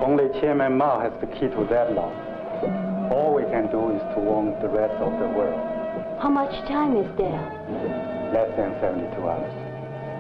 Only Chairman Mao has the key to that law. All we can do is to warn the rest of the world. How much time is there? Less than 72 hours.